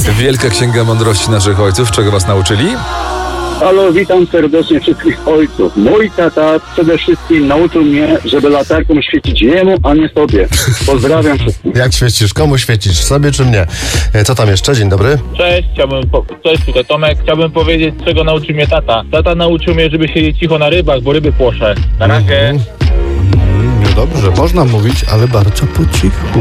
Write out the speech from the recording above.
Wielka Księga Mądrości naszych ojców. Czego was nauczyli? Halo, witam serdecznie wszystkich ojców. Mój tata przede wszystkim nauczył mnie, żeby latarką świecić jemu, a nie sobie. Pozdrawiam wszystkich. Jak świecisz? Komu świecisz? Sobie czy mnie? Co tam jeszcze? Dzień dobry. Cześć, cześć, tutaj Tomek. Chciałbym powiedzieć, czego nauczył mnie tata. Tata nauczył mnie, żeby siedzieć cicho na rybach, bo ryby płoszę. Na razie. No dobrze, można mówić, ale bardzo po cichu.